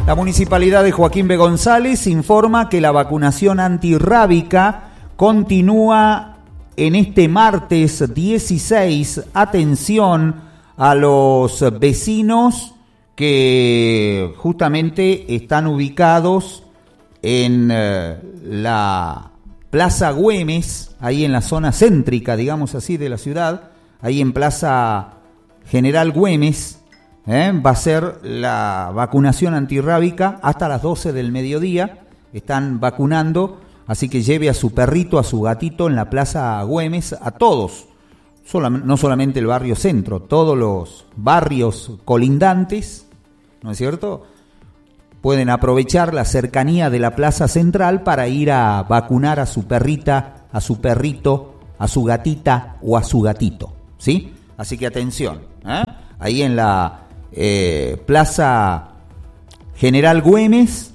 La Municipalidad de Joaquín B. González informa que la vacunación antirrábica continúa en este martes 16. Atención a los vecinos que justamente están ubicados en la Plaza Güemes, ahí en la zona céntrica, digamos así, de la ciudad, ahí en Plaza General Güemes. Va a ser la vacunación antirrábica hasta las 12 del mediodía. Están vacunando, así que lleve a su perrito, a su gatito en la Plaza Güemes, a todos, no solamente el barrio centro, todos los barrios colindantes, ¿no es cierto? Pueden aprovechar la cercanía de la Plaza Central para ir a vacunar a su perrita, a su perrito, a su gatita o a su gatito, ¿sí? Así que atención, ahí en la Plaza General Güemes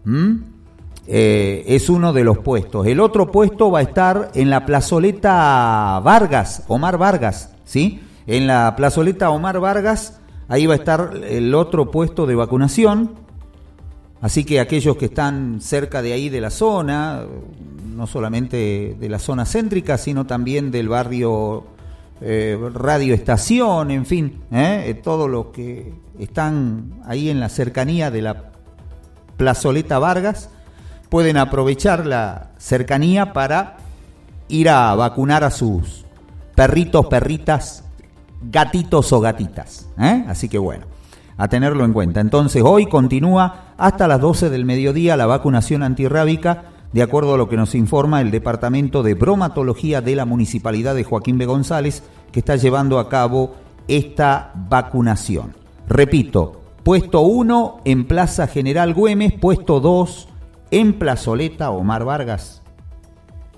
es uno de los puestos. El otro puesto va a estar en la plazoleta Vargas, Omar Vargas, ¿sí? En la plazoleta Omar Vargas, ahí va a estar el otro puesto de vacunación. Así que aquellos que están cerca de ahí de la zona, no solamente de la zona céntrica, sino también del barrio Radio Estación, en fin, todos los que están ahí en la cercanía de la plazoleta Vargas pueden aprovechar la cercanía para ir a vacunar a sus perritos, perritas, gatitos o gatitas, así que bueno, a tenerlo en cuenta. Entonces hoy continúa hasta las 12 del mediodía la vacunación antirrábica, de acuerdo a lo que nos informa el Departamento de Bromatología de la Municipalidad de Joaquín B. González, que está llevando a cabo esta vacunación. Repito, puesto 1 en Plaza General Güemes, puesto 2 en Plazoleta Omar Vargas.